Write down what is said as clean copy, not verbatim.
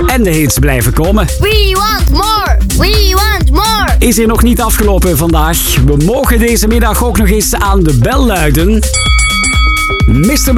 En de hits blijven komen. We want more! We want more! Is hier nog niet afgelopen vandaag. We mogen deze middag ook nog eens aan de bel luiden. Mr.